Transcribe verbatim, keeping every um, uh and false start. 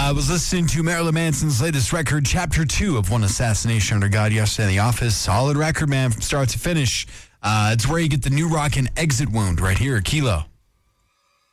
I was listening to Marilyn Manson's latest record, Chapter two of One Assassination Under God, yesterday in the office. Solid record, man, from start to finish. Uh, it's where you get the new rockin' Exit Wound right here at Kilo.